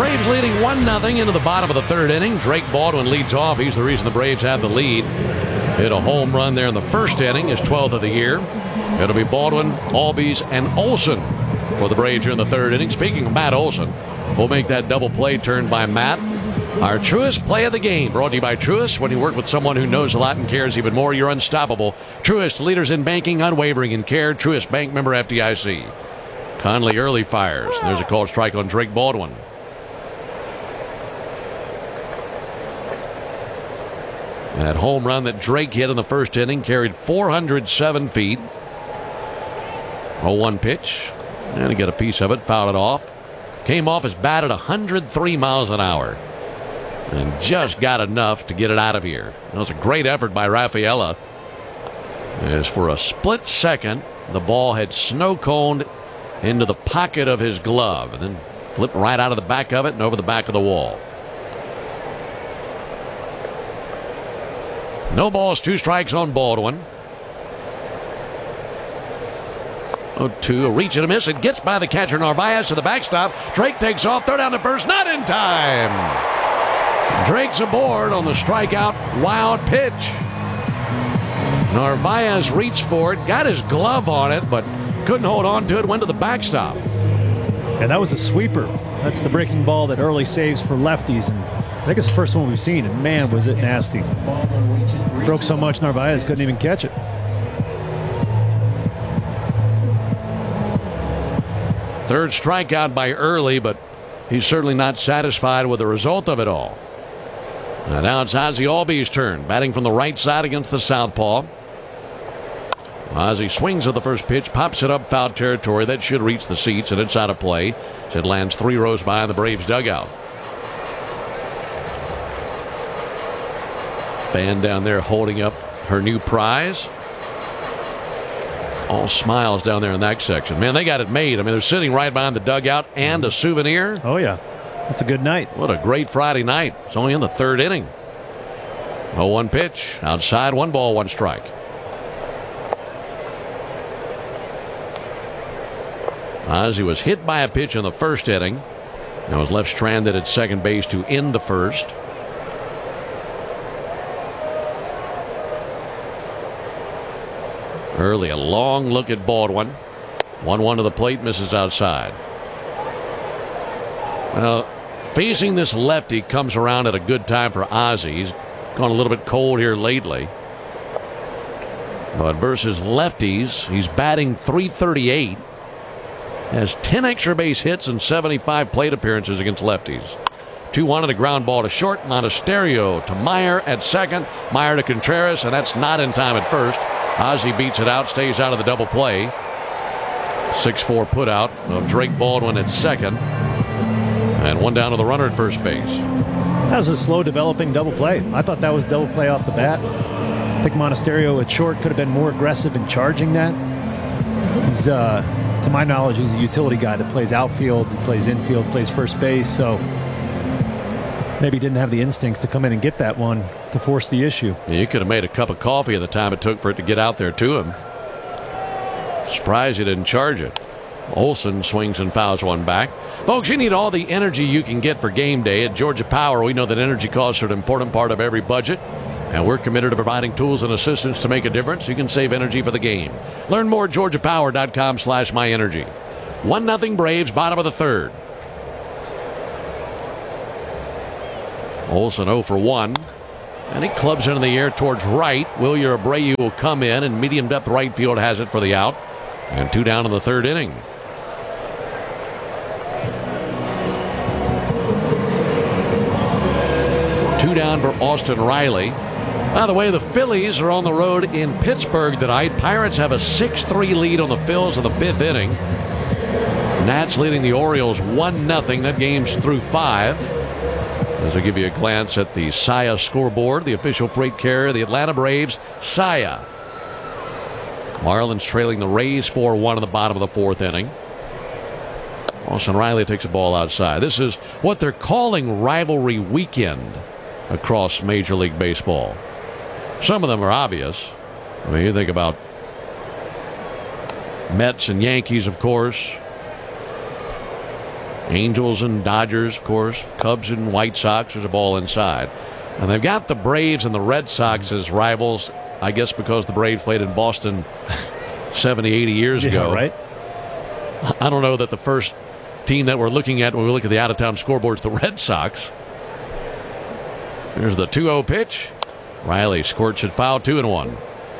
Braves leading 1-0 into the bottom of the third inning. Drake Baldwin leads off. He's the reason the Braves have the lead. Hit a home run there in the first inning, his 12th of the year. It'll be Baldwin, Albies, and Olson for the Braves here in the third inning. Speaking of Matt Olson, we'll make that double play turned by Matt. Our Truist play of the game, brought to you by Truist. When you work with someone who knows a lot and cares even more, you're unstoppable. Truist, leaders in banking, unwavering in care. Truist Bank, member FDIC. Conley early fires. There's a called strike on Drake Baldwin. That home run that Drake hit in the first inning carried 407 feet. 0-1 pitch. And he got a piece of it, fouled it off. Came off his bat at 103 miles an hour. And just got enough to get it out of here. That was a great effort by Rafaela. As for a split second, the ball had snow-coned into the pocket of his glove. And then flipped right out of the back of it and over the back of the wall. No balls, 2 strikes on Baldwin. 0-2, a reach and a miss. It gets by the catcher Narvaez to the backstop. Drake takes off, throw down to first, not in time. Drake's aboard on the strikeout wild pitch. Narvaez reached for it, got his glove on it, but couldn't hold on to it, went to the backstop. And that was a sweeper. That's the breaking ball that early saves for lefties. And I think it's the first one we've seen, and man, was it nasty. Broke so much Narvaez couldn't even catch it. Third strikeout by Early, but he's certainly not satisfied with the result of it all. And now it's Ozzie Albies' turn, batting from the right side against the southpaw. Ozzie swings at the first pitch, pops it up foul territory. That should reach the seats, and it's out of play. It lands 3 rows behind the Braves dugout. Fan down there holding up her new prize. All smiles down there in that section. Man, they got it made. I mean, they're sitting right behind the dugout and a souvenir. Oh, yeah. It's a good night. What a great Friday night. It's only in the third inning. 0-1 pitch. Outside, 1 ball, 1 strike. Ozzie was hit by a pitch in the first inning and was left stranded at second base to end the first. Early, a long look at Baldwin. 1-1 to the plate, misses outside. Well, facing this lefty comes around at a good time for Ozzie. He's gone a little bit cold here lately. But versus lefties, he's batting .338. Has 10 extra base hits and 75 plate appearances against lefties. 2-1 and a ground ball to short. Monasterio to Meyer at second. Meyer to Contreras, and that's not in time at first. Ozzie beats it out, stays out of the double play. 6-4 put out of Drake Baldwin at second. And 1 down to the runner at first base. That was a slow developing double play. I thought that was double play off the bat. I think Monasterio at short could have been more aggressive in charging that. He's, to my knowledge, he's a utility guy that plays outfield, he plays infield, plays first base. So maybe he didn't have the instincts to come in and get that one to force the issue. Yeah, you could have made a cup of coffee at the time it took for it to get out there to him. Surprised he didn't charge it. Olson swings and fouls 1 back. Folks, you need all the energy you can get for game day. At Georgia Power, we know that energy costs are an important part of every budget, and we're committed to providing tools and assistance to make a difference. You can save energy for the game. Learn more at georgiapower.com/myenergy. 1-0 Braves, bottom of the third. Olson 0 for 1. And he clubs into the air towards right. Wilyer Abreu will come in, and medium depth right field has it for the out. And 2 down in the third inning. Two down for Austin Riley. By the way, the Phillies are on the road in Pittsburgh tonight. Pirates have a 6-3 lead on the Phils in the 5th inning. Nats leading the Orioles 1-0. That game's through 5. As I give you a glance at the Saia scoreboard, the official freight carrier, the Atlanta Braves, Saia. Marlins trailing the Rays 4-1 in the bottom of the 4th inning. Austin Riley takes a ball outside. This is what they're calling rivalry weekend across Major League Baseball. Some of them are obvious. I mean, you think about Mets and Yankees, of course. Angels and Dodgers, of course. Cubs and White Sox. There's a ball inside. And they've got the Braves and the Red Sox as rivals, I guess because the Braves played in Boston 70, 80 years ago. Right. I don't know that the first team that we're looking at when we look at the out-of-town scoreboard is the Red Sox. There's the 2-0 pitch. Riley squirts it foul, 2-1.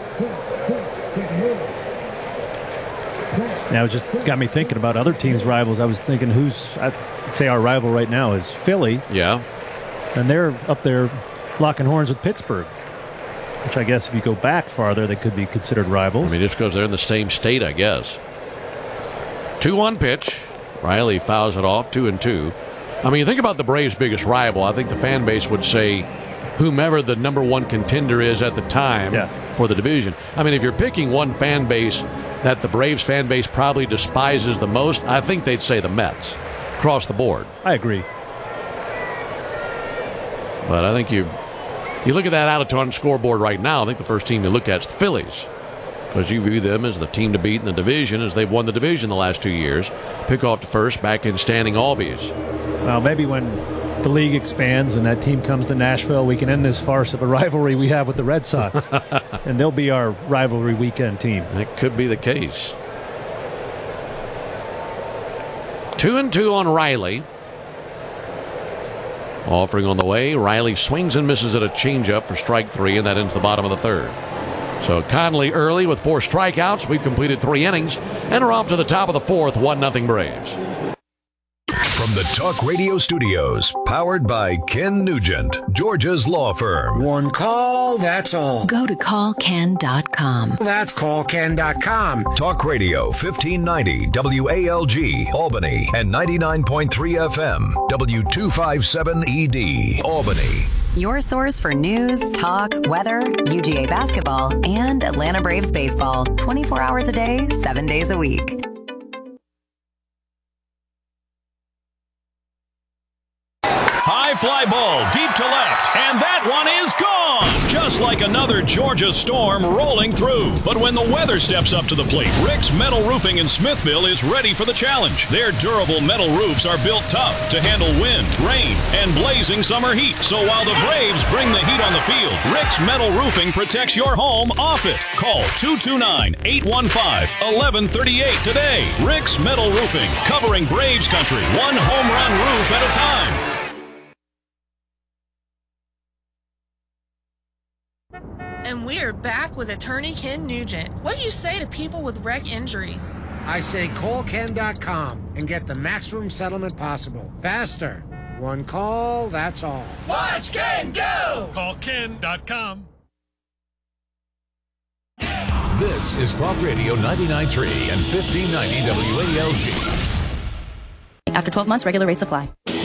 Now, it just got me thinking about other teams' rivals. I was thinking I'd say our rival right now is Philly. Yeah. And they're up there locking horns with Pittsburgh, which I guess if you go back farther, they could be considered rivals. I mean, just because they're in the same state, I guess. 2-1 pitch. Riley fouls it off, 2-2. I mean, you think about the Braves' biggest rival. I think the fan base would say whomever the number one contender is at the time for the division. I mean, if you're picking one fan base that the Braves fan base probably despises the most, I think they'd say the Mets across the board. I agree. But I think you look at that out-of-town scoreboard right now, I think the first team you look at is the Phillies, because you view them as the team to beat in the division, as they've won the division the last 2 years. Pick off to first, back in standing Albies. Well, maybe when the league expands and that team comes to Nashville, we can end this farce of a rivalry we have with the Red Sox. And they'll be our rivalry weekend team. That could be the case. 2-2 on Riley. Offering on the way. Riley swings and misses at a changeup for strike 3, and that ends the bottom of the third. So Conley early with 4 strikeouts. We've completed 3 innings and are off to the top of the 4th, 1-0 Braves. From the Talk Radio studios, powered by Ken Nugent, Georgia's law firm. One call, that's all. Go to callken.com. That's callken.com. Talk Radio 1590 WALG, Albany, and 99.3 FM, W257ED, Albany. Your source for news, talk, weather, UGA basketball, and Atlanta Braves baseball. 24 hours a day, 7 days a week. High fly ball deep to left, and that one is gone! Just like another Georgia storm rolling through. But when the weather steps up to the plate, Rick's Metal Roofing in Smithville is ready for the challenge. Their durable metal roofs are built tough to handle wind, rain, and blazing summer heat. So while the Braves bring the heat on the field, Rick's Metal Roofing protects your home off it. Call 229-815-1138 today. Rick's Metal Roofing, covering Braves country, one home run roof at a time. And we're back with attorney Ken Nugent. What do you say to people with wreck injuries? I say call Ken.com and get the maximum settlement possible. Faster. One call, that's all. Watch Ken go! Call Ken.com. This is Talk Radio 99.3 and 1590 WALG. After 12 months, regular rates apply.